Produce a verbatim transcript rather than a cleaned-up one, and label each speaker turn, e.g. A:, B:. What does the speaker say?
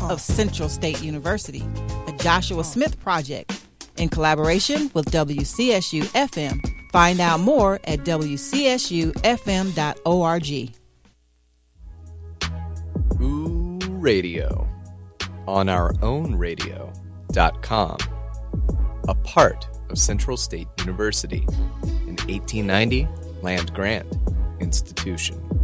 A: of Central State University, a Joshua Smith project, in collaboration with W C S U F M. Find out more at w c s u f m dot org.
B: Ooh Radio on our own radio dot com, a part of Central State University, an eighteen ninety land grant institution.